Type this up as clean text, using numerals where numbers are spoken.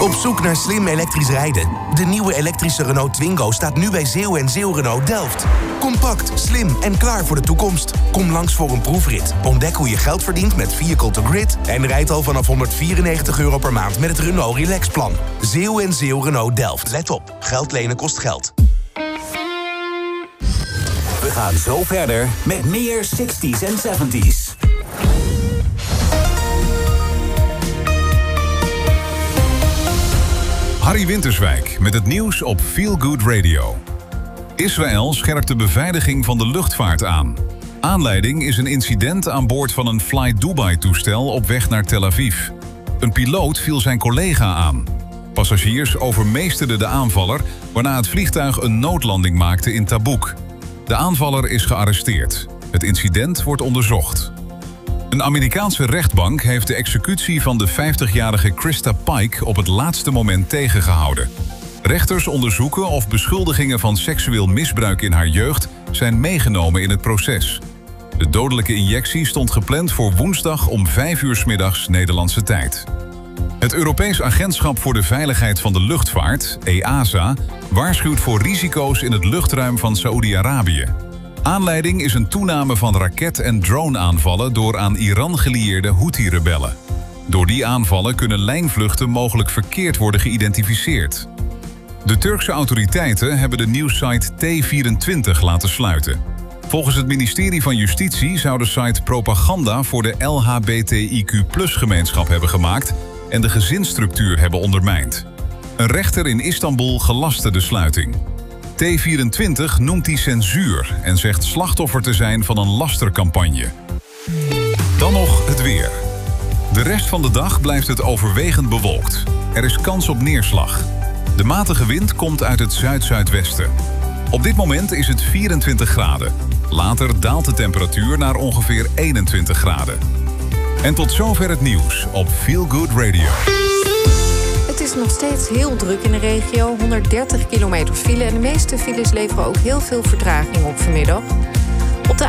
Op zoek naar slim elektrisch rijden? De nieuwe elektrische Renault Twingo staat nu bij Zeeuw en Zeeuw Renault Delft. Compact, slim en klaar voor de toekomst. Kom langs voor een proefrit. Ontdek hoe je geld verdient met Vehicle to Grid en rijd al vanaf €194 per maand met het Renault Relax Plan. Zeeuw en Zeeuw Renault Delft. Let op, geld lenen kost geld. We gaan zo verder met meer 60s en 70s. Harry Winterswijk met het nieuws op Feel Good Radio. Israël scherpt de beveiliging van de luchtvaart aan. Aanleiding is een incident aan boord van een Fly Dubai-toestel op weg naar Tel Aviv. Een piloot viel zijn collega aan. Passagiers overmeesterden de aanvaller, waarna het vliegtuig een noodlanding maakte in Tabuk. De aanvaller is gearresteerd. Het incident wordt onderzocht. Een Amerikaanse rechtbank heeft de executie van de 50-jarige Krista Pike op het laatste moment tegengehouden. Rechters onderzoeken of beschuldigingen van seksueel misbruik in haar jeugd zijn meegenomen in het proces. De dodelijke injectie stond gepland voor woensdag om 5 uur 's middags Nederlandse tijd. Het Europees Agentschap voor de Veiligheid van de Luchtvaart, EASA, waarschuwt voor risico's in het luchtruim van Saoedi-Arabië. Aanleiding is een toename van raket- en drone-aanvallen door aan Iran gelieerde Houthi-rebellen. Door die aanvallen kunnen lijnvluchten mogelijk verkeerd worden geïdentificeerd. De Turkse autoriteiten hebben de nieuwssite T24 laten sluiten. Volgens het ministerie van Justitie zou de site propaganda voor de LHBTIQ+-gemeenschap hebben gemaakt en de gezinsstructuur hebben ondermijnd. Een rechter in Istanbul gelastte de sluiting. T24 noemt die censuur en zegt slachtoffer te zijn van een lastercampagne. Dan nog het weer. De rest van de dag blijft het overwegend bewolkt. Er is kans op neerslag. De matige wind komt uit het zuid-zuidwesten. Op dit moment is het 24 graden. Later daalt de temperatuur naar ongeveer 21 graden. En tot zover het nieuws op Feel Good Radio. Het is nog steeds heel druk in de regio. 130 kilometer file en de meeste files leveren ook heel veel vertraging op vanmiddag.